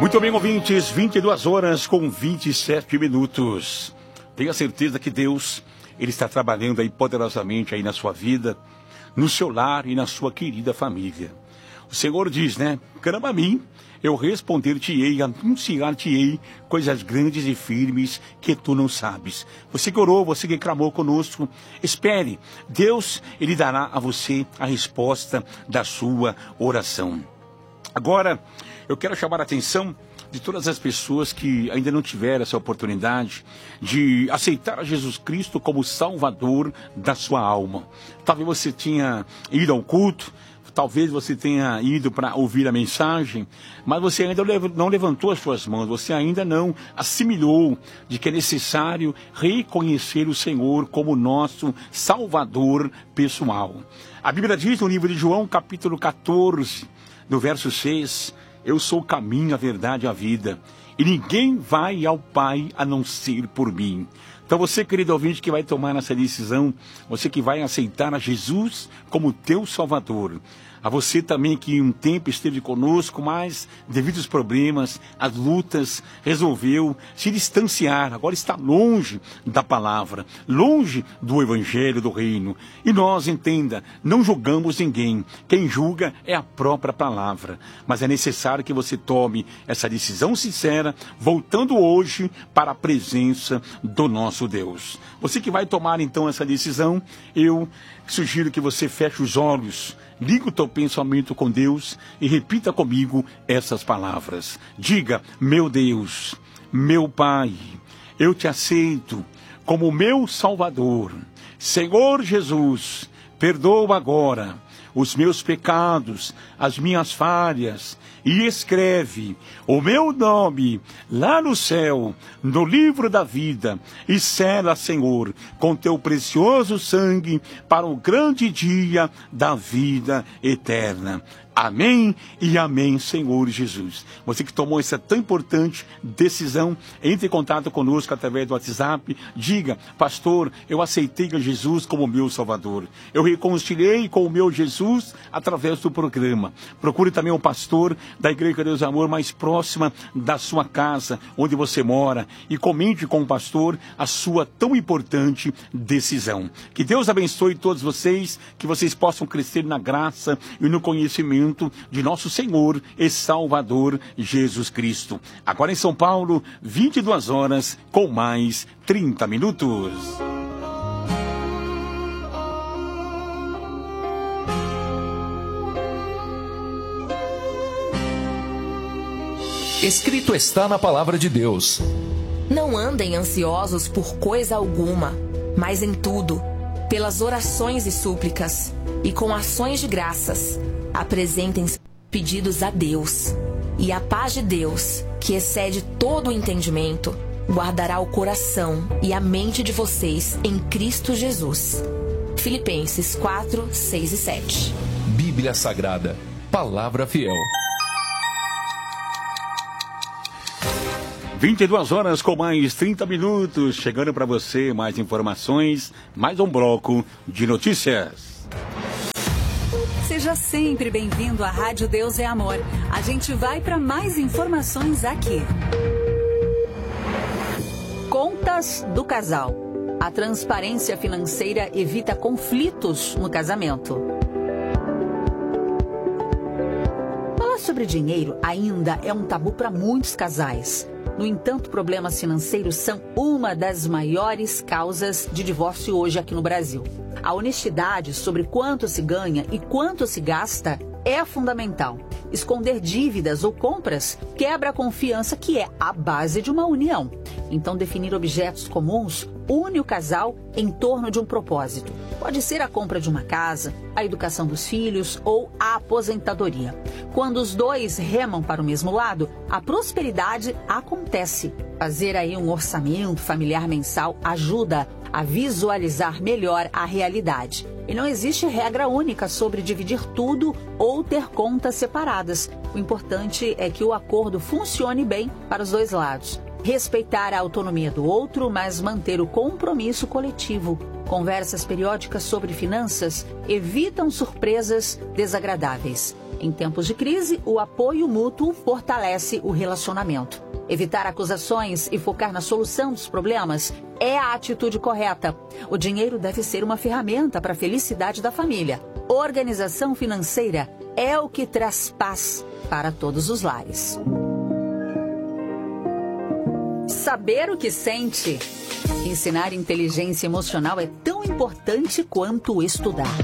Muito bem, ouvintes, 22 horas com 27 minutos. Tenha certeza que Deus, Ele está trabalhando aí poderosamente aí na sua vida, no seu lar e na sua querida família. O Senhor diz, né? Clama a mim, eu responder-te-ei, anunciar-te-ei coisas grandes e firmes que tu não sabes. Você que orou, você que clamou conosco, espere. Deus, Ele dará a você a resposta da sua oração. Agora, eu quero chamar a atenção de todas as pessoas que ainda não tiveram essa oportunidade de aceitar a Jesus Cristo como Salvador da sua alma. Talvez você tenha ido ao culto, talvez você tenha ido para ouvir a mensagem, mas você ainda não levantou as suas mãos, você ainda não assimilou de que é necessário reconhecer o Senhor como nosso Salvador pessoal. A Bíblia diz no livro de João, capítulo 14, no verso 6, eu sou o caminho, a verdade e a vida, e ninguém vai ao Pai a não ser por mim. Então você, querido ouvinte, que vai tomar essa decisão, você que vai aceitar a Jesus como teu Salvador, a você também que um tempo esteve conosco, mas devido aos problemas, às lutas, resolveu se distanciar, agora está longe da palavra, longe do evangelho do reino. E nós, entenda, não julgamos ninguém, quem julga é a própria palavra, mas é necessário que você tome essa decisão sincera, voltando hoje para a presença do nosso Deus. Você que vai tomar então essa decisão, eu sugiro que você feche os olhos, ligue o teu pensamento com Deus e repita comigo essas palavras. Diga, meu Deus, meu Pai, eu te aceito como meu Salvador. Senhor Jesus, perdoa agora os meus pecados, as minhas falhas, e escreve o meu nome lá no céu, no livro da vida, e sela, Senhor, com teu precioso sangue para o grande dia da vida eterna. Amém e amém, Senhor Jesus. Você que tomou essa tão importante decisão, entre em contato conosco através do WhatsApp. Diga, pastor, eu aceitei a Jesus como meu Salvador. Eu reconciliei com o meu Jesus através do programa. Procure também um pastor da Igreja Deus Amor mais próxima da sua casa, onde você mora, e comente com o pastor a sua tão importante decisão. Que Deus abençoe todos vocês, que vocês possam crescer na graça e no conhecimento de nosso Senhor e Salvador Jesus Cristo. Agora em São Paulo, 22 horas com mais 30 minutos. Escrito está na palavra de Deus: não andem ansiosos por coisa alguma, mas em tudo, pelas orações e súplicas, e com ações de graças, apresentem pedidos a Deus. E a paz de Deus, que excede todo o entendimento, guardará o coração e a mente de vocês em Cristo Jesus. Filipenses 4, 6 e 7. Bíblia Sagrada, Palavra Fiel. 22 horas com mais 30 minutos, chegando para você mais informações, mais um bloco de notícias. Seja sempre bem-vindo à Rádio Deus é Amor. A gente vai para mais informações aqui. Contas do casal. A transparência financeira evita conflitos no casamento. Falar sobre dinheiro ainda é um tabu para muitos casais. No entanto, problemas financeiros são uma das maiores causas de divórcio hoje aqui no Brasil. A honestidade sobre quanto se ganha e quanto se gasta é fundamental. Esconder dívidas ou compras quebra a confiança, que é a base de uma união. Então, definir objetos comuns une o casal em torno de um propósito. Pode ser a compra de uma casa, a educação dos filhos ou a aposentadoria. Quando os dois remam para o mesmo lado, a prosperidade acontece. Fazer aí um orçamento familiar mensal ajuda a visualizar melhor a realidade. E não existe regra única sobre dividir tudo ou ter contas separadas. O importante é que o acordo funcione bem para os dois lados. Respeitar a autonomia do outro, mas manter o compromisso coletivo. Conversas periódicas sobre finanças evitam surpresas desagradáveis. Em tempos de crise, o apoio mútuo fortalece o relacionamento. Evitar acusações e focar na solução dos problemas é a atitude correta. O dinheiro deve ser uma ferramenta para a felicidade da família. Organização financeira é o que traz paz para todos os lares. Saber o que sente. Ensinar inteligência emocional é tão importante quanto estudar.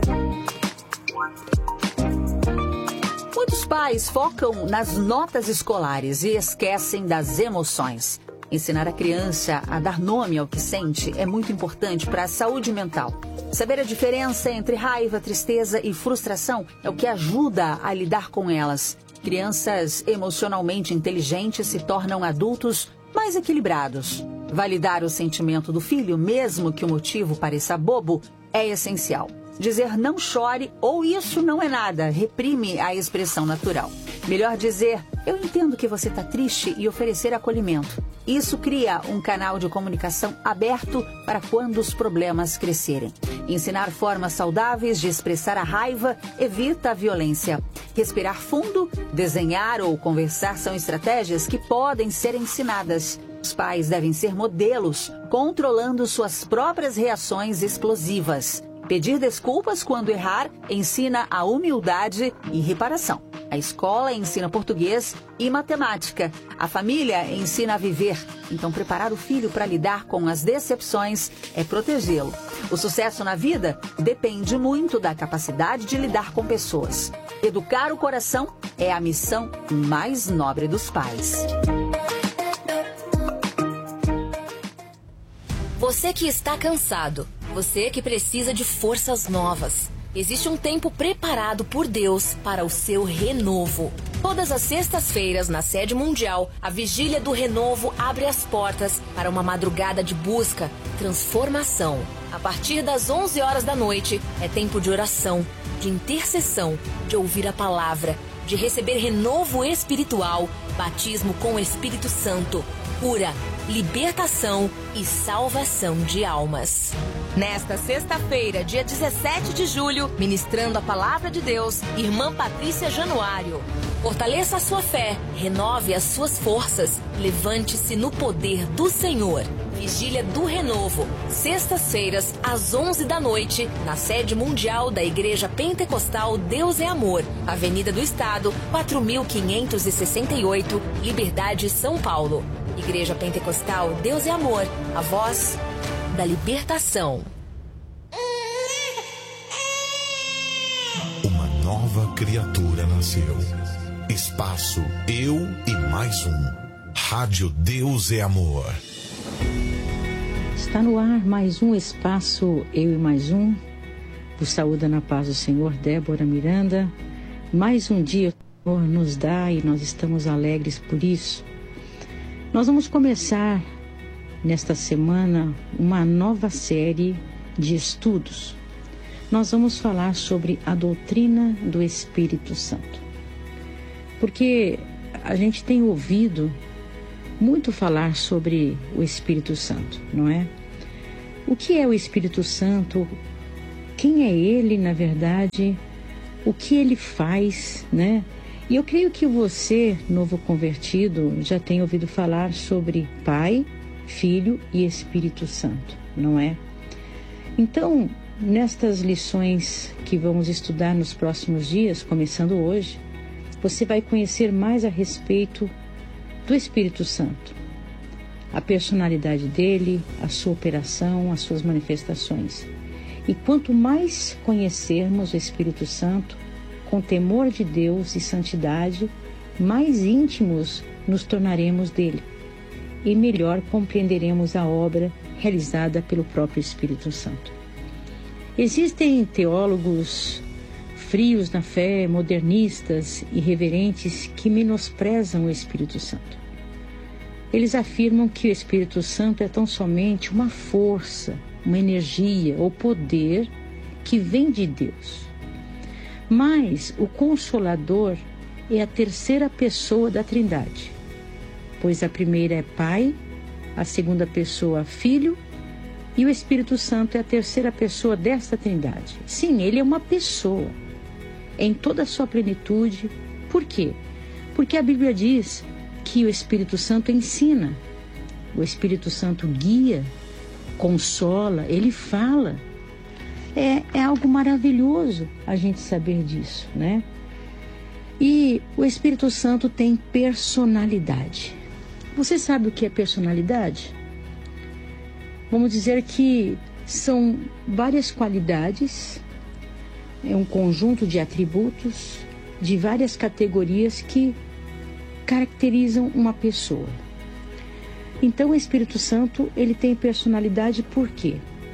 Muitos pais focam nas notas escolares e esquecem das emoções. Ensinar a criança a dar nome ao que sente é muito importante para a saúde mental. Saber a diferença entre raiva, tristeza e frustração é o que ajuda a lidar com elas. Crianças emocionalmente inteligentes se tornam adultos mais equilibrados. Validar o sentimento do filho, mesmo que o motivo pareça bobo, é essencial. Dizer não chore ou isso não é nada reprime a expressão natural. Melhor dizer, eu entendo que você está triste e oferecer acolhimento. Isso cria um canal de comunicação aberto para quando os problemas crescerem. Ensinar formas saudáveis de expressar a raiva evita a violência. Respirar fundo, desenhar ou conversar são estratégias que podem ser ensinadas. Os pais devem ser modelos, controlando suas próprias reações explosivas. Pedir desculpas quando errar ensina a humildade e reparação. A escola ensina português e matemática. A família ensina a viver. Então, preparar o filho para lidar com as decepções é protegê-lo. O sucesso na vida depende muito da capacidade de lidar com pessoas. Educar o coração é a missão mais nobre dos pais. Você que está cansado, você que precisa de forças novas. Existe um tempo preparado por Deus para o seu renovo. Todas as sextas-feiras, na sede mundial, a Vigília do Renovo abre as portas para uma madrugada de busca, transformação. A partir das 11 horas da noite, é tempo de oração, de intercessão, de ouvir a palavra, de receber renovo espiritual, batismo com o Espírito Santo, cura, libertação e salvação de almas. Nesta sexta-feira, dia 17 de julho, ministrando a Palavra de Deus, Irmã Patrícia Januário. Fortaleça a sua fé, renove as suas forças, levante-se no poder do Senhor. Vigília do Renovo, sextas-feiras, às 11 da noite, na sede mundial da Igreja Pentecostal Deus é Amor, Avenida do Estado, 4568, Liberdade, São Paulo. Igreja Pentecostal Deus é Amor, a voz da libertação. Uma nova criatura nasceu. Espaço Eu e Mais Um. Rádio Deus é Amor. Está no ar mais um Espaço Eu e Mais Um. Vos saúda na paz do Senhor, Débora Miranda. Mais um dia o Senhor nos dá e nós estamos alegres por isso. Nós vamos começar nesta semana uma nova série de estudos. Nós vamos falar sobre a doutrina do Espírito Santo. Porque a gente tem ouvido muito falar sobre o Espírito Santo, não é? O que é o Espírito Santo? Quem é ele, na verdade? O que ele faz, né? E eu creio que você, novo convertido, já tem ouvido falar sobre Pai, Filho e Espírito Santo, não é? Então, nestas lições que vamos estudar nos próximos dias, começando hoje, você vai conhecer mais a respeito do Espírito Santo, a personalidade dele, a sua operação, as suas manifestações. E quanto mais conhecermos o Espírito Santo, com temor de Deus e santidade, mais íntimos nos tornaremos dele e melhor compreenderemos a obra realizada pelo próprio Espírito Santo. Existem teólogos frios na fé, modernistas, irreverentes, que menosprezam o Espírito Santo. Eles afirmam que o Espírito Santo é tão somente uma força, uma energia ou poder que vem de Deus. Mas o Consolador é a terceira pessoa da Trindade, pois a primeira é Pai, a segunda pessoa Filho e o Espírito Santo é a terceira pessoa desta Trindade. Sim, ele é uma pessoa. em toda a sua plenitude. Por quê? Porque a Bíblia diz que o Espírito Santo ensina, o Espírito Santo guia, consola, ele fala. É algo maravilhoso a gente saber disso, né? E o Espírito Santo tem personalidade. Você sabe o que é personalidade? Vamos dizer que são várias qualidades, é um conjunto de atributos, de várias categorias que caracterizam uma pessoa. Então o Espírito Santo, ele tem personalidade por quê?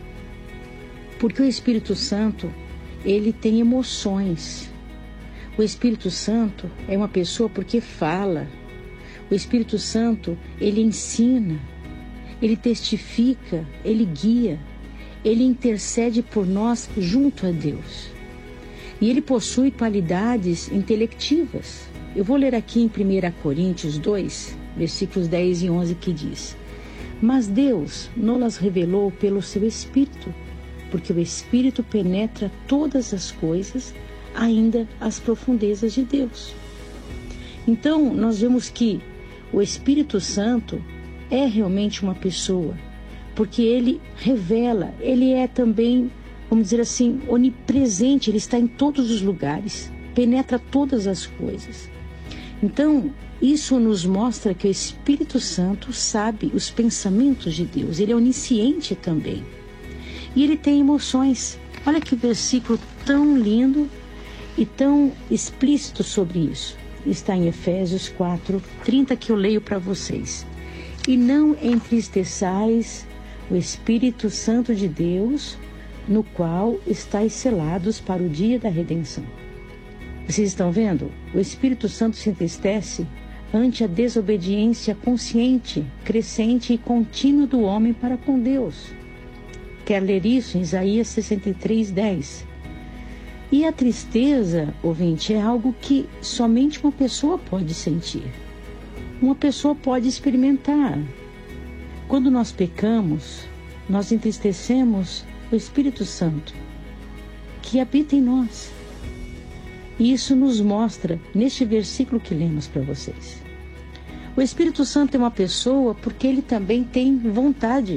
Porque o Espírito Santo, ele tem emoções. O Espírito Santo é uma pessoa porque fala. O Espírito Santo, ele ensina, ele testifica, ele guia, ele intercede por nós junto a Deus. E ele possui qualidades intelectivas. Eu vou ler aqui em 1 Coríntios 2, versículos 10 e 11, que diz: Mas Deus nos revelou pelo seu Espírito, porque o Espírito penetra todas as coisas, ainda as profundezas de Deus. Então, nós vemos que o Espírito Santo é realmente uma pessoa, porque ele revela, ele é também, vamos dizer assim, onipresente, ele está em todos os lugares, penetra todas as coisas. Então, isso nos mostra que o Espírito Santo sabe os pensamentos de Deus, ele é onisciente também. E ele tem emoções. Olha que versículo tão lindo e tão explícito sobre isso. Está em Efésios 4:30, que eu leio para vocês. E não entristeçais o Espírito Santo de Deus, no qual estáis selados para o dia da redenção. Vocês estão vendo? O Espírito Santo se entristece ante a desobediência consciente, crescente e contínua do homem para com Deus. Quer ler isso em Isaías 63:10. E a tristeza, ouvinte, é algo que somente uma pessoa pode sentir. Uma pessoa pode experimentar. Quando nós pecamos, nós entristecemos o Espírito Santo, que habita em nós. E isso nos mostra neste versículo que lemos para vocês. O Espírito Santo é uma pessoa porque ele também tem vontade.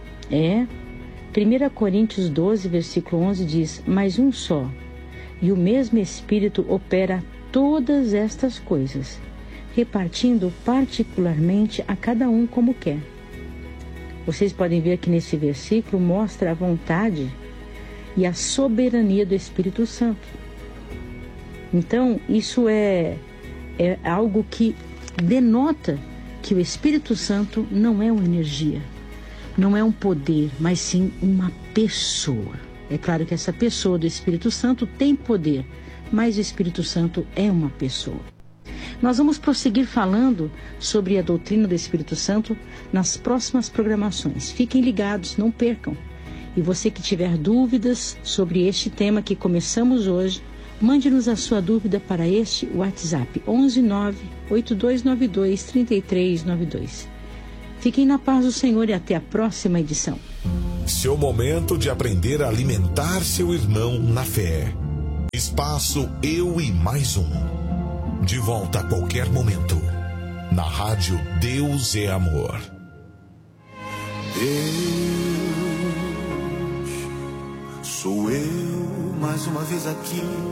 1 Coríntios 12, versículo 11 diz: Mas um só, e o mesmo Espírito opera todas estas coisas, repartindo particularmente a cada um como quer. Vocês podem ver que nesse versículo mostra a vontade e a soberania do Espírito Santo. Então, isso é algo que denota que o Espírito Santo não é uma energia, não é um poder, mas sim uma pessoa. É claro que essa pessoa do Espírito Santo tem poder, mas o Espírito Santo é uma pessoa. Nós vamos prosseguir falando sobre a doutrina do Espírito Santo nas próximas programações. Fiquem ligados, não percam. E você que tiver dúvidas sobre este tema que começamos hoje, mande-nos a sua dúvida para este WhatsApp 119-8292-3392. Fiquem na paz do Senhor e até a próxima edição. Seu momento de aprender a alimentar seu irmão na fé. Espaço Eu e Mais Um. De volta a qualquer momento. Na rádio Deus é Amor. Deus, sou eu mais uma vez aqui.